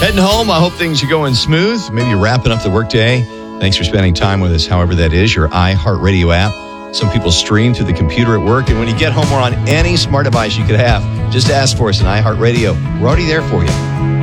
Heading home, I hope things are going smooth. Maybe you're wrapping up the workday. Thanks for spending time with us, however that is, your iHeartRadio app. Some people stream through the computer at work, and when you get home, we're on any smart device you could have. Just ask for us in iHeartRadio. We're already there for you.